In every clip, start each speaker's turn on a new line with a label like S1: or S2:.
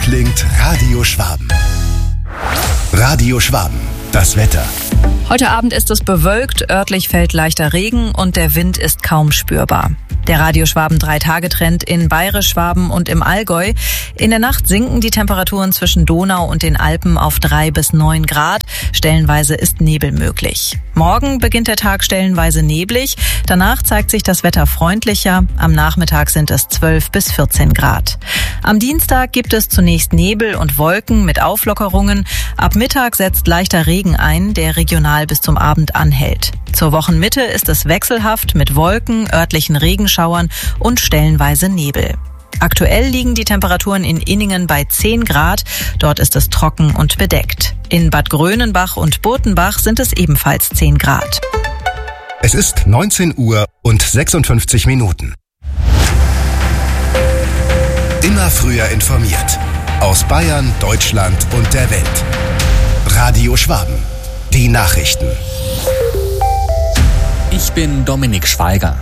S1: klingt Radio Schwaben. Radio Schwaben, das Wetter.
S2: Heute Abend ist es bewölkt, örtlich fällt leichter Regen und der Wind ist kaum spürbar. Der Radio Schwaben 3-Tage-Trend in Bayerisch-Schwaben und im Allgäu. In der Nacht sinken die Temperaturen zwischen Donau und den Alpen auf 3 bis 9 Grad. Stellenweise ist Nebel möglich. Morgen beginnt der Tag stellenweise neblig. Danach zeigt sich das Wetter freundlicher. Am Nachmittag sind es 12 bis 14 Grad. Am Dienstag gibt es zunächst Nebel und Wolken mit Auflockerungen. Ab Mittag setzt leichter Regen ein, der regional bis zum Abend anhält. Zur Wochenmitte ist es wechselhaft mit Wolken, örtlichen Regenschauern und stellenweise Nebel. Aktuell liegen die Temperaturen in Inningen bei 10 Grad. Dort ist es trocken und bedeckt. In Bad Grönenbach und Burtenbach sind es ebenfalls 10 Grad.
S1: Es ist 19 Uhr und 56 Minuten. Immer früher informiert. Aus Bayern, Deutschland und der Welt. Radio Schwaben. Die Nachrichten.
S3: Ich bin Dominik Schweiger.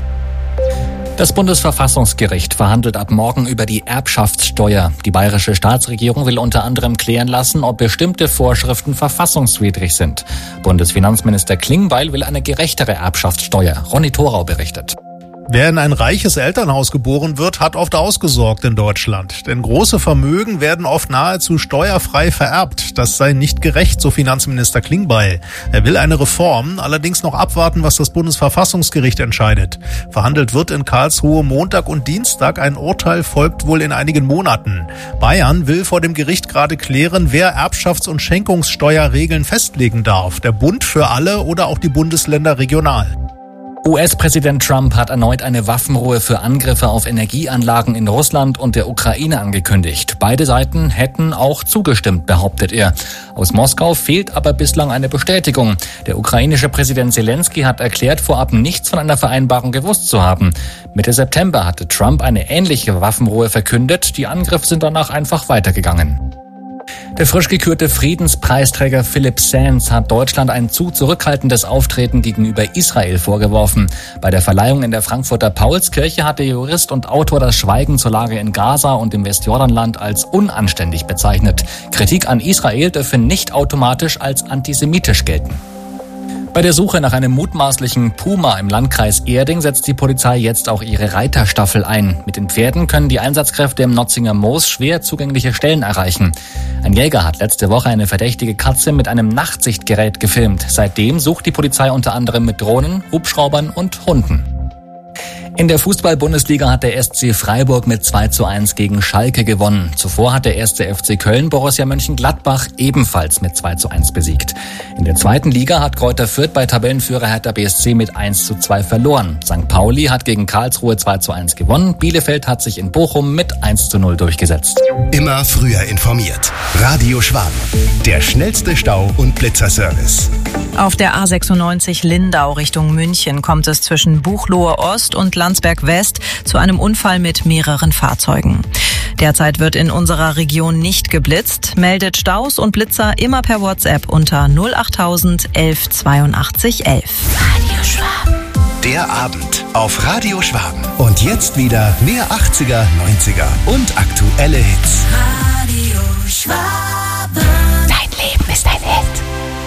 S3: Das Bundesverfassungsgericht verhandelt ab morgen über die Erbschaftssteuer. Die bayerische Staatsregierung will unter anderem klären lassen, ob bestimmte Vorschriften verfassungswidrig sind. Bundesfinanzminister Klingbeil will eine gerechtere Erbschaftssteuer. Ronny Thorau berichtet.
S4: Wer in ein reiches Elternhaus geboren wird, hat oft ausgesorgt in Deutschland. Denn große Vermögen werden oft nahezu steuerfrei vererbt. Das sei nicht gerecht, so Finanzminister Klingbeil. Er will eine Reform, allerdings noch abwarten, was das Bundesverfassungsgericht entscheidet. Verhandelt wird in Karlsruhe Montag und Dienstag. Ein Urteil folgt wohl in einigen Monaten. Bayern will vor dem Gericht gerade klären, wer Erbschafts- und Schenkungssteuerregeln festlegen darf. Der Bund für alle oder auch die Bundesländer regional.
S3: US-Präsident Trump hat erneut eine Waffenruhe für Angriffe auf Energieanlagen in Russland und der Ukraine angekündigt. Beide Seiten hätten auch zugestimmt, behauptet er. Aus Moskau fehlt aber bislang eine Bestätigung. Der ukrainische Präsident Zelensky hat erklärt, vorab nichts von einer Vereinbarung gewusst zu haben. Mitte September hatte Trump eine ähnliche Waffenruhe verkündet. Die Angriffe sind danach einfach weitergegangen. Der frisch gekürte Friedenspreisträger Philipp Sands hat Deutschland ein zu zurückhaltendes Auftreten gegenüber Israel vorgeworfen. Bei der Verleihung in der Frankfurter Paulskirche hat der Jurist und Autor das Schweigen zur Lage in Gaza und im Westjordanland als unanständig bezeichnet. Kritik an Israel dürfe nicht automatisch als antisemitisch gelten. Bei der Suche nach einem mutmaßlichen Puma im Landkreis Erding setzt die Polizei jetzt auch ihre Reiterstaffel ein. Mit den Pferden können die Einsatzkräfte im Notzinger Moos schwer zugängliche Stellen erreichen. Ein Jäger hat letzte Woche eine verdächtige Katze mit einem Nachtsichtgerät gefilmt. Seitdem sucht die Polizei unter anderem mit Drohnen, Hubschraubern und Hunden. In der Fußball-Bundesliga hat der SC Freiburg mit 2:1 gegen Schalke gewonnen. Zuvor hat der 1. FC Köln Borussia Mönchengladbach ebenfalls mit 2:1 besiegt. In der zweiten Liga hat Greuther Fürth bei Tabellenführer Hertha BSC mit 1:2 verloren. St. Pauli hat gegen Karlsruhe 2:1 gewonnen. Bielefeld hat sich in Bochum mit 1:0 durchgesetzt.
S1: Immer früher informiert. Radio Schwaben. Der schnellste Stau- und Blitzerservice.
S2: Auf der A96 Lindau Richtung München kommt es zwischen Buchloe Ost und Landsberg West zu einem Unfall mit mehreren Fahrzeugen. Derzeit wird in unserer Region nicht geblitzt. Meldet Staus und Blitzer immer per WhatsApp unter 08000 11 82 11.
S1: Radio Schwaben. Der Abend auf Radio Schwaben. Und jetzt wieder mehr 80er, 90er und aktuelle Hits.
S5: Radio Schwaben.